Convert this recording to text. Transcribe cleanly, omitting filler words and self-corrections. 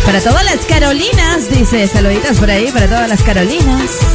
Para todas las Carolinas, dice, saluditas por ahí para todas las Carolinas.